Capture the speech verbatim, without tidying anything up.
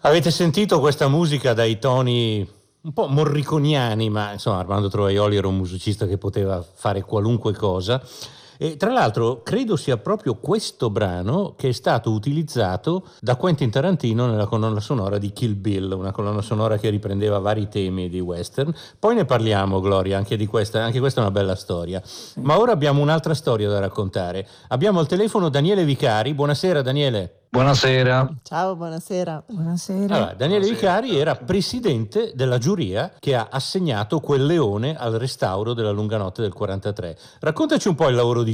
Avete sentito questa musica dai toni un po' morriconiani, ma insomma Armando Trovaioli era un musicista che poteva fare qualunque cosa. E tra l'altro credo sia proprio questo brano che è stato utilizzato da Quentin Tarantino nella colonna sonora di Kill Bill, una colonna sonora che riprendeva vari temi di western. Poi ne parliamo, Gloria, anche di questa, anche questa è una bella storia. Ma ora abbiamo un'altra storia da raccontare. Abbiamo al telefono Daniele Vicari. Buonasera Daniele. Buonasera. Ciao, buonasera. Buonasera. Allora, Daniele Buonasera. Vicari era presidente della giuria che ha assegnato quel leone al restauro della Lunga Notte del quarantatré. Raccontaci un po' il lavoro di